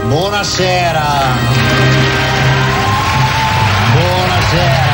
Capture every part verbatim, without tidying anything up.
Buonasera. Buonasera.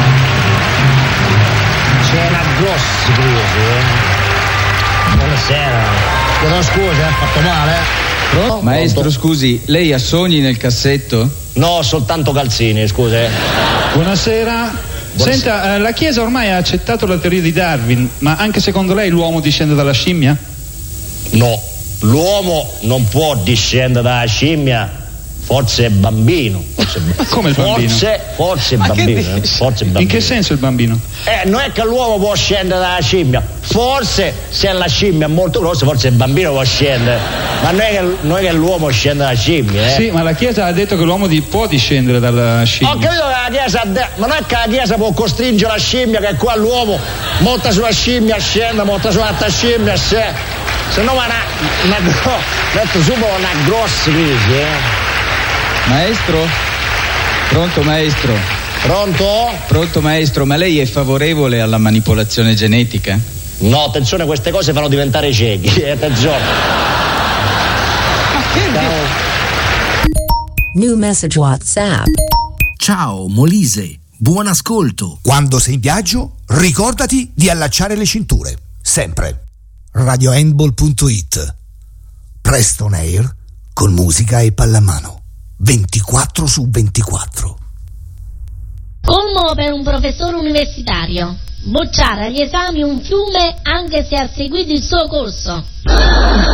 C'è una grossa crisi, eh? Buonasera. Chiedo scusa, eh, fatto male? Pronto? Maestro, scusi, lei ha sogni nel cassetto? No, soltanto calzini, scusi. Buonasera. Buonasera. Senta, eh, la Chiesa ormai ha accettato la teoria di Darwin, ma anche secondo lei l'uomo discende dalla scimmia? No, l'uomo non può discendere dalla scimmia. Forse è bambino. Forse, come il bambino? Forse, forse è bambino. Eh? Forse è bambino. In che senso il bambino? Eh, non è che l'uomo può scendere dalla scimmia. Forse, se la scimmia è molto grossa, forse il bambino può scendere. Ma non è che, non è che l'uomo scende dalla scimmia, eh? Sì, ma la Chiesa ha detto che l'uomo di, può discendere dalla scimmia. Ho capito che la Chiesa ha detto, ma non è che la Chiesa può costringere la scimmia, che qua l'uomo monta sulla scimmia, scende, monta sull'altra scimmia, se, se no ma una, una, una, metto subito una grossa crisi, eh? Maestro? Pronto, maestro? Pronto? Pronto, maestro, ma lei è favorevole alla manipolazione genetica? No, attenzione, queste cose fanno diventare ciechi, attenzione. Ma che New message WhatsApp. Ciao Molise, buon ascolto. Quando sei in viaggio, ricordati di allacciare le cinture. Sempre. radio handball punto it. Preston Air con musica e pallamano. ventiquattro su ventiquattro. Colmo per un professore universitario. Bocciare agli esami un fiume anche se ha seguito il suo corso.